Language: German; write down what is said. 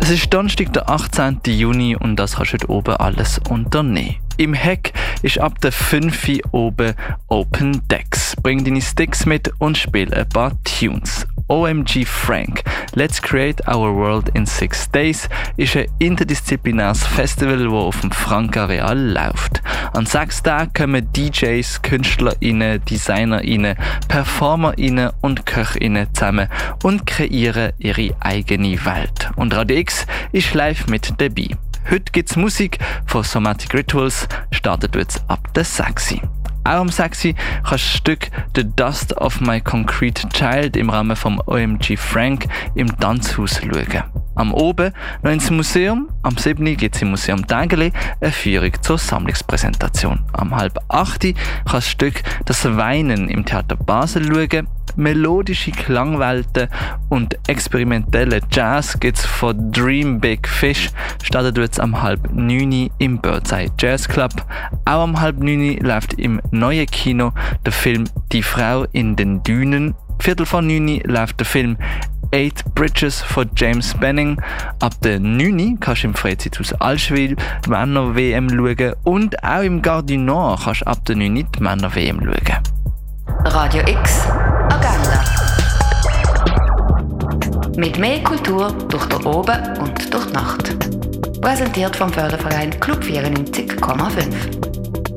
Es ist Donnerstag, der 18. Juni und das kannst du heute oben alles unternehmen. Im Heck ist ab der 5 Uhr oben Open Decks. Bring deine Sticks mit und spiel ein paar Tunes. OMG Frank, Let's Create Our World in 6 Days ist ein interdisziplinäres Festival, das auf dem Frank-Areal läuft. An 6 Tagen kommen DJs, KünstlerInnen, DesignerInnen, PerformerInnen und KöchInnen zusammen und kreieren ihre eigene Welt. Und Radio X ist live mit dabei. Heute gibt's Musik von Somatic Rituals, startet jetzt ab der 6 Uhr. Auch am 6 Uhr kannst du das Stück «The Dust of My Concrete Child» im Rahmen vom OMG Frank im Tanzhaus schauen. Am Oben noch ins Museum. Am 7 Uhr gibt es im Museum Tägeli eine Führung zur Sammlungspräsentation. Am 7:30 kannst du das Stück «Das Weinen» im Theater Basel schauen. Melodische Klangwelten und experimentelle Jazz gibt es von Dream Big Fish, startet jetzt am 8:30 im Birdseye Jazz Club. Auch am 8:30 läuft im neuen Kino der Film «Die Frau in den Dünen». 8:45 läuft der Film «Eight Bridges» von James Benning. Ab der 9 Uhr kannst du im Freizeithaus Allschwil die Männer-WM schauen und auch im Gare du Nord kannst du ab der 9 Uhr die Männer-WM schauen. Radio X Agenda. Mit mehr Kultur durch den Oben und durch die Nacht. Präsentiert vom Förderverein Club 94,5.